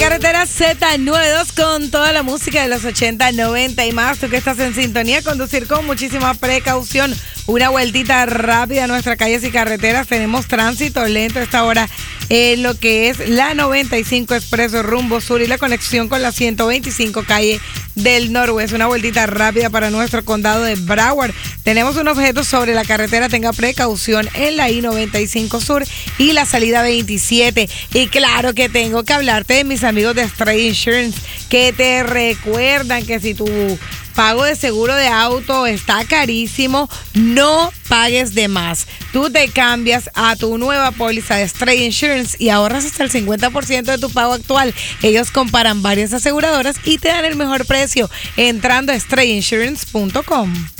Carretera Z92 con toda la música de los 80, 90 y más. Tú que estás en sintonía, conducir con muchísima precaución. Una vueltita rápida a nuestras calles y carreteras. Tenemos tránsito lento a esta hora en lo que es la 95 Expreso rumbo sur y la conexión con la 125 calle del Noroeste. Una vueltita rápida para nuestro condado de Broward. Tenemos un objeto sobre la carretera, tenga precaución en la I-95 Sur y la salida 27. Y claro que tengo que hablarte de mis amigos de Stray Insurance, que te recuerdan que si tu pago de seguro de auto está carísimo, no pagues de más. Tú te cambias a tu nueva póliza de Stray Insurance y ahorras hasta el 50% de tu pago actual. Ellos comparan varias aseguradoras y te dan el mejor precio entrando a strayinsurance.com.